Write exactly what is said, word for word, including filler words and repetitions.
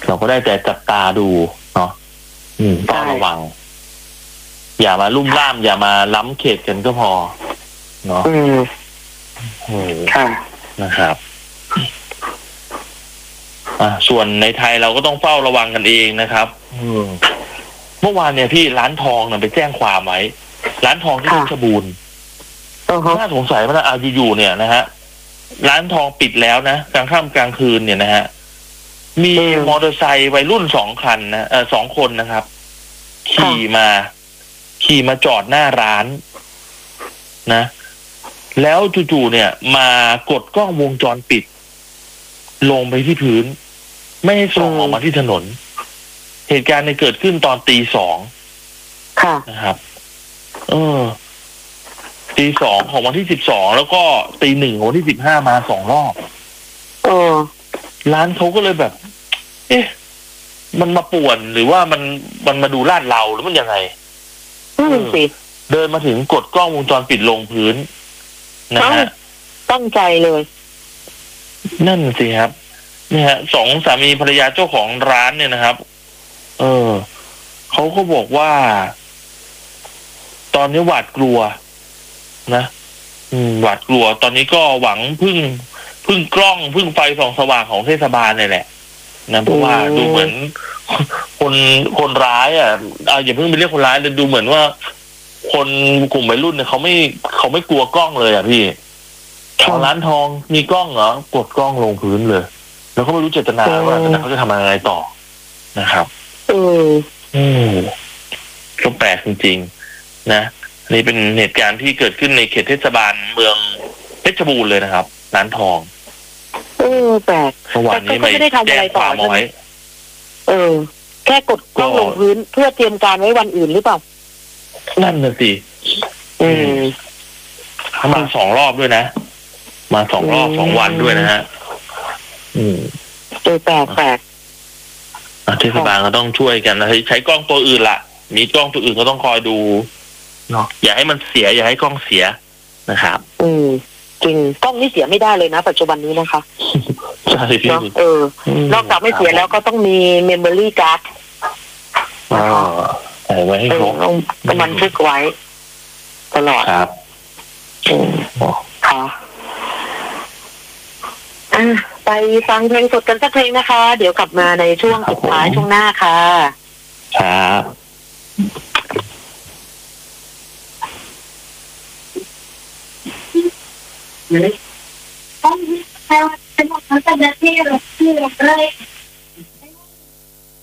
เราก็ได้แต่จับตาดูเนาะอืมต้องระวังอย่ามาลุ่มล่ามอย่ามาล้ำเขตกันก็พอเนาะอืมโอ้ค่ะนะครับอ่าส่วนในไทยเราก็ต้องเฝ้าระวังกันเองนะครับเมื่อวานเนี่ยพี่ร้านทองเนี่ยไปแจ้งความไว้ร้านทองที่เพชรบูรณ์น่าสงสัยมากอาอยู่ๆเนี่ยนะฮะร้านทองปิดแล้วนะกลางค่ำกลางคืนเนี่ยนะฮะมีมอเตอร์ไซค์วัยรุ่นสองคันนะเออสองคนนะครับขี่มาขี่มาจอดหน้าร้านนะแล้วจู่ๆเนี่ยมากดกล้องวงจรปิดลงไปที่พื้นไม่ให้ส่องออกมาที่ถนนเหตุการณ์เนี่ยเกิดขึ้นตอนตีสองนะครับเออตีสองของวันที่สิบสองแล้วก็ตีหนึ่งของวันที่สิบห้ามาสองรอบเออร้านเขาก็เลยแบบ เอ๊ะมันมาป่วนหรือว่ามันมันมาดูลาดเราหรือมันยังไงนั่นสิเดินมาถึงกดกล้องวงจรปิดลงพื้นนะฮะตั้งใจเลยนั่นสิครับเนี่ยฮะสองสามีภรรยาเจ้าของร้านเนี่ยนะครับเออเขาก็บอกว่า ตอนนี้หวาดกลัวนะอืมหวาดกลัวตอนนี้ก็หวังพึ่งพึ่งกล้องพึ่งไฟส่องสว่างของเทศบาลนี่แหละนะเพราะว่าดูเหมือนคนคนร้ายอ่ะเอาอย่าเพิ่งไปเรียกคนร้ายเลยดูเหมือนว่าคนกลุ่มวัยรุ่นเนี่ยเขาไม่เขาไม่กลัวกล้องเลยอ่ะพี่ของร้านทองมีกล้องเหรอกดกล้องลงพื้นเลยแล้วก็ไม่รู้เจตนาว่าเขาจะทำอะไรต่อนะครับเอออืมก็แปลกจริงๆนะนี่เป็นเหตุการณ์ที่เกิดขึ้นในเขตเทศบาลเมืองเพชรบูรณ์เลยนะครับร้านทองเออแปลกเมื่อวานนี้ไม่ได้ทำอะไรต่อใช่ไหมเออแค่กดกล้องลงพื้นเพื่อเตรียมการไว้วันอื่นหรือเปล่านั่นน่ะสิอืมมาสองรอบด้วยนะมาสองรอบสองวันด้วยนะฮะอืมเออแปลกแปลกเทศบาลก็ต้องช่วยกันนะใช้กล้องตัวอื่นล่ะมีกล้องตัวอื่นก็ต้องคอยดูเนาะอย่าให้มันเสียอย่าให้กล้องเสียนะครับอืมจริงกล้องนี่เสียไม่ได้เลยนะปัจจุบันนี้นะคะใช่พี่เออนอกจากไม่เสียแล้วก็ต้องมีเมมโมรี่การ์ดอ๋อใส่ไว้ให้ครบต้องบันทึกไว้ตลอดครับอืมค่ะอ่ะไปฟังเพลงสดกันสักเพลงนะคะ เดี๋ยวกลับมาในช่วงสุดท้ายช่วงหน้าค่ะครับต้องให้เขาเป็นคนทำหน้าที่เราที่เราเลย